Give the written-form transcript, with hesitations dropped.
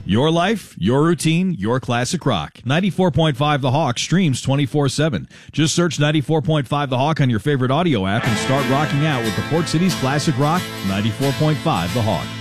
Your life, your routine, your classic rock. 94.5 The Hawk streams 24/7. Just search 94.5 The Hawk on your favorite audio app and start rocking out with the Port City's classic rock, 94.5 The Hawk.